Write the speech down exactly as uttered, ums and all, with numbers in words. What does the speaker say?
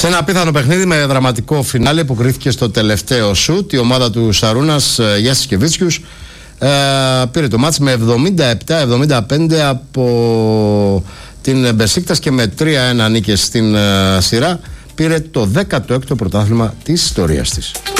Σε ένα απίθανο παιχνίδι με δραματικό φινάλε που κρίθηκε στο τελευταίο σουτ, η ομάδα του Σαρούνας Γιάσης Κεβίτσιους ε, πήρε το μάτς με εβδομήντα επτά εβδομήντα πέντε από την Μπεσίκτας και με τρία ένα νίκες στην ε, σειρά πήρε το δέκατο έκτο πρωτάθλημα της ιστορίας της.